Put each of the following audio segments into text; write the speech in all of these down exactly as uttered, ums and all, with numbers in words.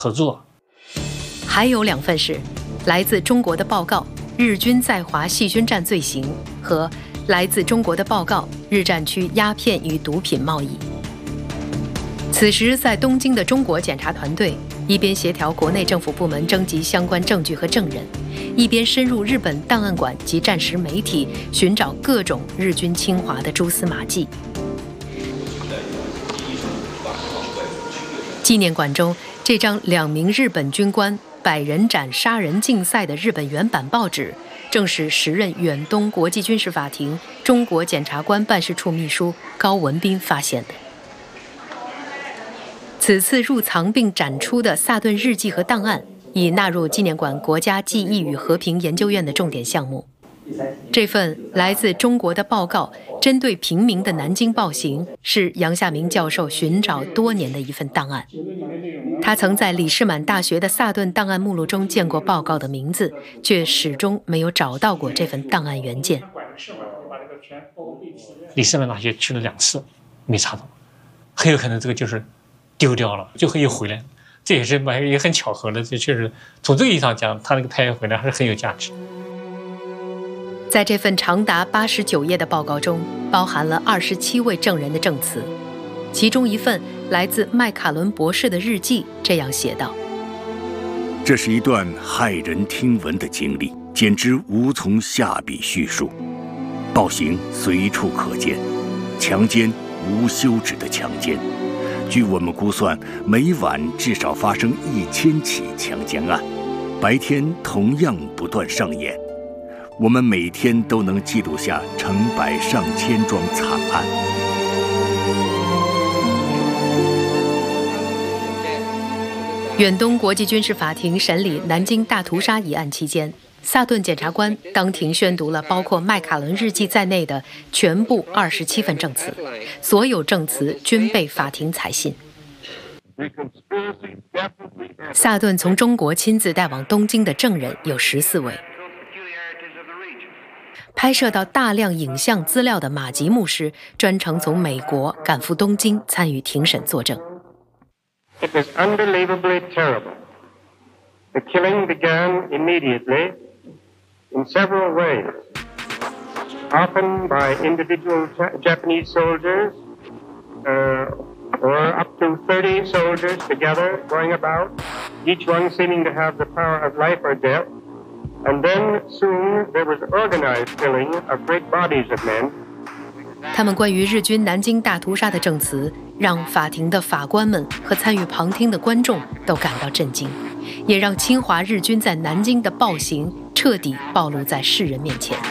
合作。 还有两份是来自中国的报告《日军在华细菌战罪行》和来自中国的报告《日战区鸦片与毒品贸易》。此时，在东京的中国检察团队一边协调国内政府部门征集相关证据和证人，一边深入日本档案馆及战时媒体，寻找各种日军侵华的蛛丝马迹。纪念馆中，这张两名日本军官百人斩杀人竞赛的日本原版报纸，正是时任远东国际军事法庭中国检察官办事处秘书高文彬发现的。此次入藏并展出的萨顿日记和档案，已纳入纪念馆国家记忆与和平研究院的重点项目。这份来自中国的报告，针对平民的南京暴行，是杨夏明教授寻找多年的一份档案。他曾在李士满大学的萨顿档案目录中见过报告的名字，却始终没有找到过这份档案原件。 李士满大学去了两次，没查到，很有可能这个就是丢掉了，最后又回来，这也是也很巧合的。这确实从这个意义上讲，他那个太阳回来还是很有价值。 在这份长达八十九页的报告中，包含了二十七位证人的证词，其中一份来自麦卡伦博士的日记这样写道： 这是一段骇人听闻的经历，简直无从下笔叙述。暴行随处可见，强奸无休止的强奸。据我们估算，每晚至少发生一千起强奸案，白天同样不断上演。我们每天都能记录下成百上千桩惨案。 远东国际军事法庭审理南京大屠杀一案期间，萨顿检察官当庭宣读了包括麦卡伦日记在内的全部二十七份证词，所有证词均被法庭采信。萨顿从中国亲自带往东京的证人有十四位。拍摄到大量影像资料的马吉牧师专程从美国赶赴东京参与庭审作证。 It was unbelievably terrible. The killing began immediately in several ways, often by individual Japanese soldiers, uh, or up to thirty soldiers together going about, each one seeming to have the power of life or death. And then soon there was organized killing of great bodies of men. 他们关于日军南京大屠杀的证词，让法庭的法官们和参与旁听的观众都感到震惊，也让侵华日军在南京的暴行彻底暴露在世人面前。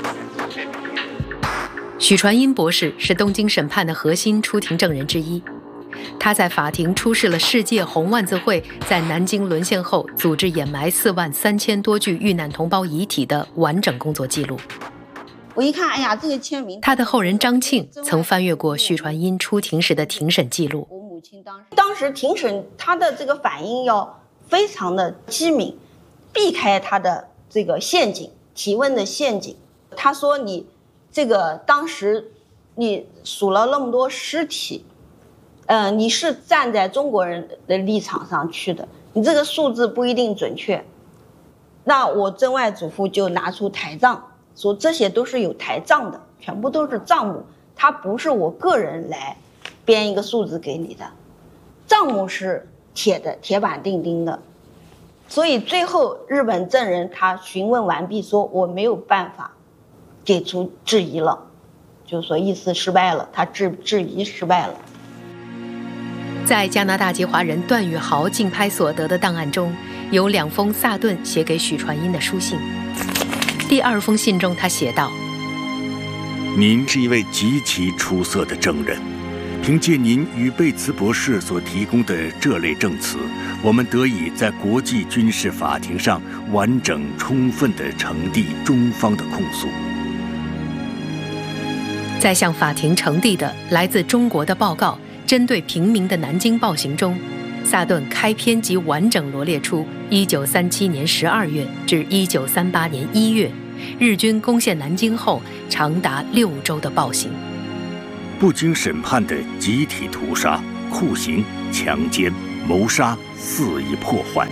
许传殷博士是东京审判的核心出庭证人之一，他在法庭出示了世界红万字会在南京沦陷后组织掩埋四万三千多具遇难同胞遗体的完整工作记录。 我一看，哎呀，这个签名。 他的后人张庆曾翻阅过许传殷出庭时的庭审记录。 我母亲当时当时庭审，他的这个反应要非常的机敏，避开他的这个陷阱，提问的陷阱。他说：“你这个当时你数了那么多尸体。”呃，你是站在中国人的立场上去的，你这个数字不一定准确。那我曾外祖父就拿出台账，说这些都是有台账的，全部都是账目，它不是我个人来编一个数字给你的，账目是铁的，铁板钉钉的。所以最后日本证人他询问完毕说，我没有办法给出质疑了，就是说意思失败了，他质质疑失败了。 在加拿大籍华人段宇豪竞拍所得的档案中，有两封萨顿写给许传殷的书信。第二封信中，他写道：“ 您是一位极其出色的证人，凭借您与贝茨博士所提供的这类证词，我们得以在国际军事法庭上完整充分地呈递中方的控诉。” 在向法庭呈递的来自中国的报告针对平民的南京暴行中，萨顿开篇即完整罗列出一九三七年十二月至一九三八年一月日军攻陷南京后长达六周的暴行。 不经审判的集体屠杀、酷刑、强奸、 谋杀肆意破坏。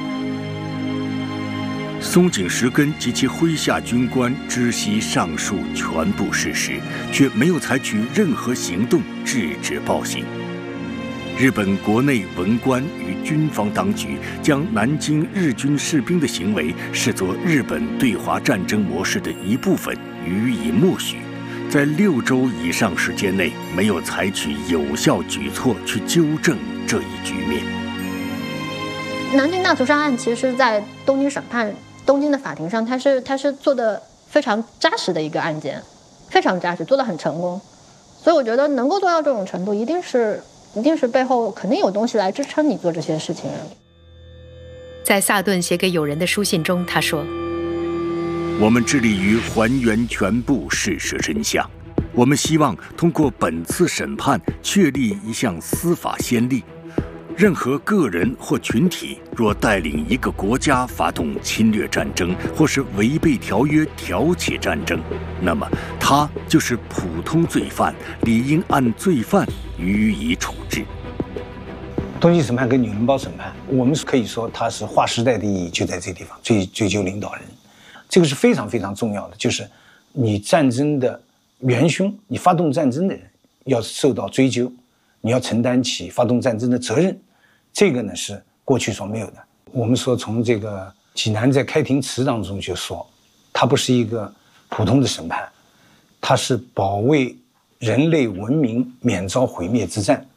松井石根及其麾下军官知悉上述全部事实，却没有采取任何行动制止暴行。日本国内文官与军方当局将南京日军士兵的行为视作日本对华战争模式的一部分，予以默许，在六周以上时间内没有采取有效举措去纠正这一局面。 南京大屠杀案其实在东京审判东京的法庭上，它是它是做的非常扎实的一个案件，非常扎实，做得很成功。所以我觉得能够做到这种程度，一定是一定是背后肯定有东西来支撑你做这些事情。 在萨顿写给友人的书信中，他说：“ 我们致力于还原全部事实真相，我们希望通过本次审判确立一项司法先例。任何个人或群体若带领一个国家发动侵略战争，或是违背条约挑起战争，那么他就是普通罪犯，理应按罪犯予以处置。” 东京审判跟纽伦堡审判，我们可以说它是划时代的意义，就在这地方追追究领导人，这个是非常非常重要的。就是你战争的元凶，你发动战争的人要受到追究，你要承担起发动战争的责任，这个呢是过去所没有的。我们说从这个济南在开廷词当中就说，它不是一个普通的审判，它是保卫人类文明免遭毁灭之战。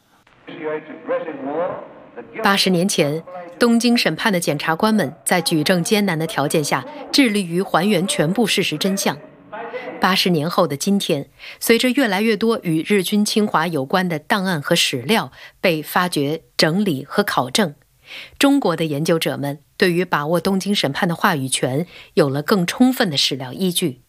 八十年前，东京审判的检察官们在举证艰难的条件下，致力于还原全部事实真相。八十年后的今天，随着越来越多与日军侵华有关的档案和史料被发掘、整理和考证，中国的研究者们对于把握东京审判的话语权有了更充分的史料依据。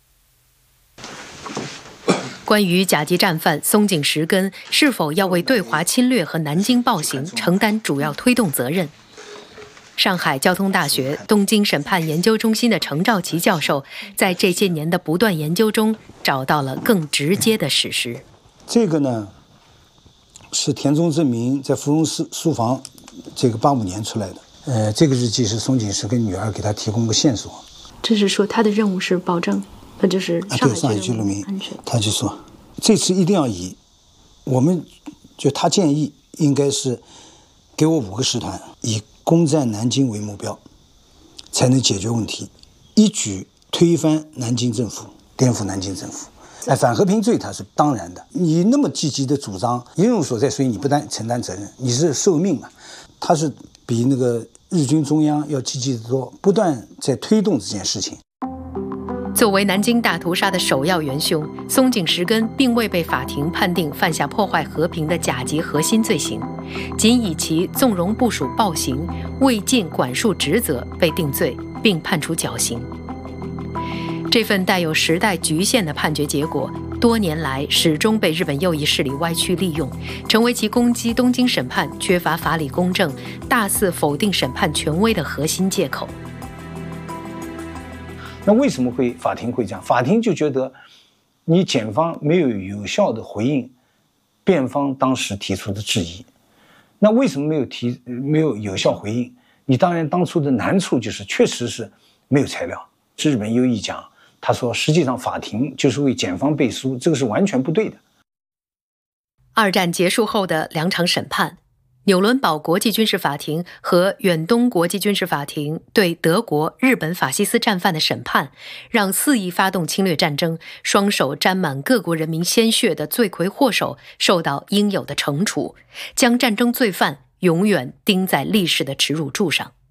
关于甲级战犯松井石根是否要为对华侵略和南京暴行承担主要推动责任，上海交通大学东京审判研究中心的程兆奇教授在这些年的不断研究中找到了更直接的史实。 这个呢，是田中正明在芙蓉书书房这个八五年出来的。呃，这个日记是松井石根女儿给他提供个线索。 这是说他的任务是保证，那就是上海、啊、上海居民安全。他就说，这次一定要以我们就他建议应该是给我五个师团，以攻占南京为目标，才能解决问题，一举推翻南京政府，颠覆南京政府。哎，反和平罪它是当然的，你那么积极的主张应有所在，所以你不担承担责任，你是受命嘛。他是比那个日军中央要积极得多，不断在推动这件事情。 作为南京大屠杀的首要元凶，松井石根并未被法庭判定犯下破坏和平的甲级核心罪行，仅以其纵容部属暴行、未尽管束职责被定罪，并判处绞刑。这份带有时代局限的判决结果，多年来始终被日本右翼势力歪曲利用，成为其攻击东京审判缺乏法理公正、大肆否定审判权威的核心借口。 那为什么会法庭会这样？法庭就觉得你检方没有有效的回应辩方当时提出的质疑。那为什么没有提没有有效回应？你当然当初的难处就是确实是没有材料。日本右翼讲，他说实际上法庭就是为检方背书，这个是完全不对的。 二战结束后的两场审判，纽伦堡国际军事法庭和远东国际军事法庭对德国、日本法西斯战犯的审判，让肆意发动侵略战争、双手沾满各国人民鲜血的罪魁祸首受到应有的惩处，将战争罪犯永远钉在历史的耻辱柱上。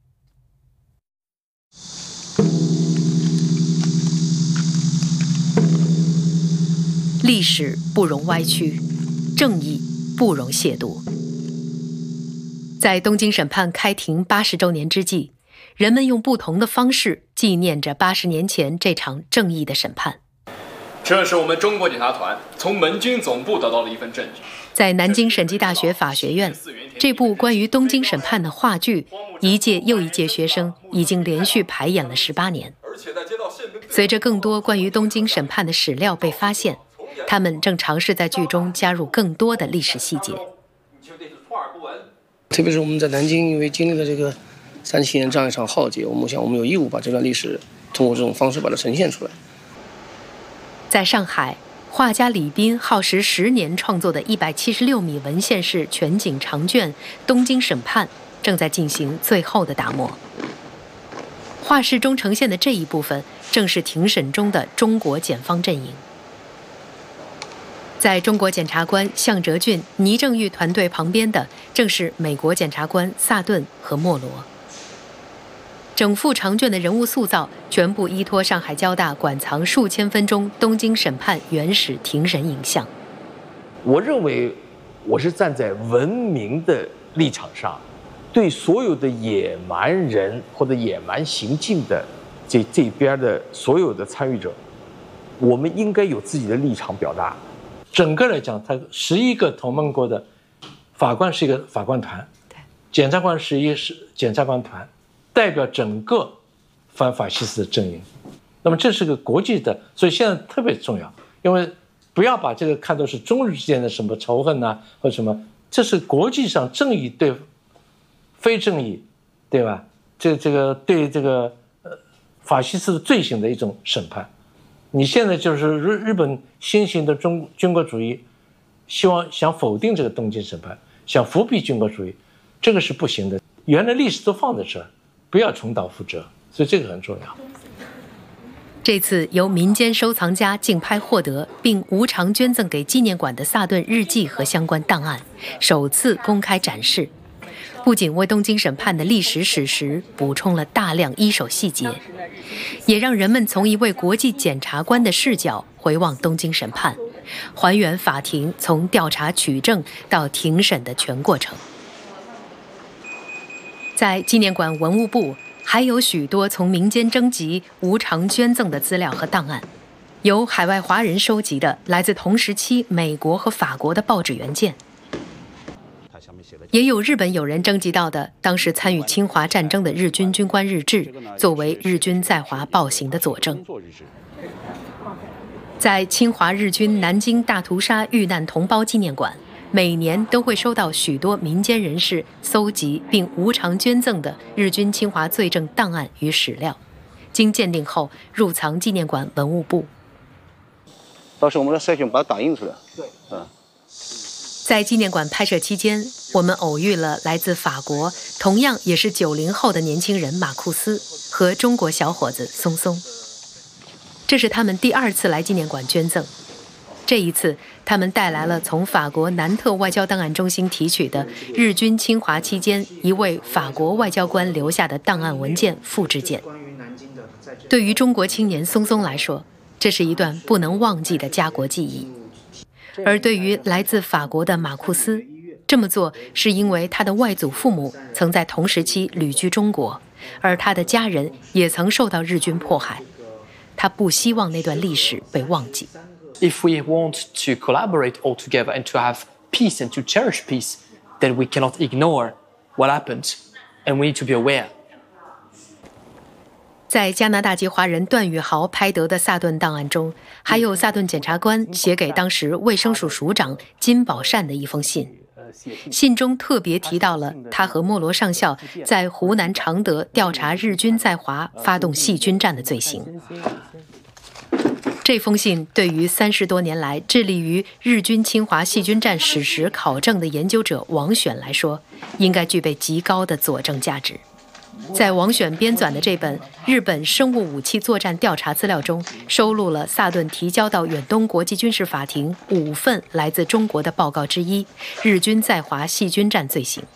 历史不容歪曲，正义不容亵渎。在东京审判开庭八十周年之际，人们用不同的方式纪念着八十年前这场正义的审判。 这是我们中国检察团从盟军总部得到的一份证据。 在南京审计大学法学院，这部关于东京审判的话剧，一届又一届学生已经连续排演了十八年。随着更多关于东京审判的史料被发现，他们正尝试在剧中加入更多的历史细节。 特别是我们在南京，因为经历了这个三七年这样一场浩劫，我们想我们有义务把这段历史通过这种方式把它呈现出来。 在上海，画家李斌耗时十年创作的一百七十六米文献式全景长卷《东京审判》正在进行最后的打磨。画室中呈现的这一部分，正是庭审中的中国检方阵营。在中国检察官向哲俊、倪正玉团队旁边的，正是美国检察官萨顿和莫罗。整幅长卷的人物塑造全部依托上海交大馆藏数千分钟东京审判原始庭审影像。 我认为我是站在文明的立场上，对所有的野蛮人或者野蛮行径的这这边的所有的参与者，我们应该有自己的立场表达。 整个来讲，他十一个同盟国的法官是一个法官团，检察官是一个是检察官团，代表整个反法西斯的阵营。那么这是个国际的，所以现在特别重要，因为不要把这个看作是中日之间的什么仇恨呐、啊，或者什么，这是国际上正义对非正义，对吧？这这个对这个呃法西斯的罪行的一种审判。你现在就是日日本新型的中军国主义，希望想否定这个东京审判，想复辟军国主义，这个是不行的。原来历史都放在这儿，不要重蹈覆辙，所以这个很重要。 这次由民间收藏家竞拍获得并无偿捐赠给纪念馆的萨顿日记和相关档案，首次公开展示。不仅为东京审判的历史史实补充了大量一手细节，也让人们从一位国际检察官的视角回望东京审判，还原法庭从调查取证到庭审的全过程。在纪念馆文物部还有许多从民间征集无偿捐赠的资料和档案，由海外华人收集的来自同时期美国和法国的报纸原件，也有日本友人征集到的当时参与侵华战争的日军军官日志，作为日军在华暴行的佐证。在侵华日军南京大屠杀遇难同胞纪念馆，每年都会收到许多民间人士搜集并无偿捐赠的日军侵华罪证档案与史料，经鉴定后入藏纪念馆文物部。 到时候我们来筛选，把它打印出来。对，嗯。 在纪念馆拍摄期间，我们偶遇了来自法国，同样也是九零后的年轻人马库斯和中国小伙子松松。这是他们第二次来纪念馆捐赠。这一次，他们带来了从法国南特外交档案中心提取的日军侵华期间一位法国外交官留下的档案文件复制件。对于中国青年松松来说，这是一段不能忘记的家国记忆。而对于来自法国的马库斯，这么做是因为他的外祖父母曾在同时期旅居中国，而他的家人也曾受到日军迫害。他不希望那段历史被忘记。 If we want to collaborate all together and to have peace and to cherish peace, then we cannot ignore what happened, and we need to be aware. 在加拿大籍华人段宇豪拍得的萨顿档案中，还有萨顿检察官写给当时卫生署署长金宝善的一封信。信中特别提到了他和莫罗上校在湖南常德调查日军在华发动细菌战的罪行。这封信对于三十多年来致力于日军侵华细菌战史实考证的研究者王选来说，应该具备极高的佐证价值。在王选编纂的这本《日本生物武器作战调查资料》中，收录了萨顿提交到远东国际军事法庭五份来自中国的报告之一——日军在华细菌战罪行。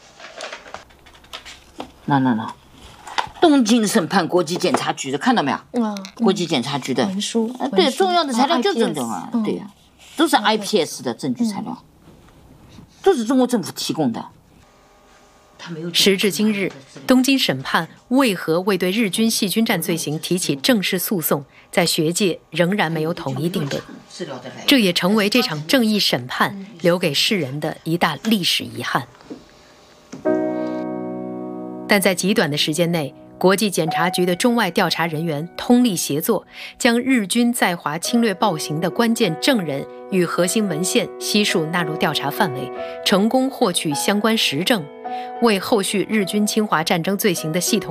那那那，东京审判国际检察局的，看到没有？ 嗯， 国际检察局的文书， 啊，对，重要的材料就这种啊，对呀，都是 I P S 的证据材料，都是中国政府提供的。 时至今日，东京审判为何未对日军细菌战罪行提起正式诉讼，在学界仍然没有统一定论。这也成为这场正义审判留给世人的一大历史遗憾。但在极短的时间内，国际检察局的中外调查人员通力协作，将日军在华侵略暴行的关键证人与核心文献悉数纳入调查范围，成功获取相关实证， 为后续日军侵华战争罪行的系统